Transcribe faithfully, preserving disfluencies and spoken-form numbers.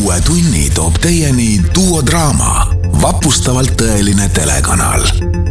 uue tunni toob teieni Duo Draama, vapustavalt tõeline telekanal.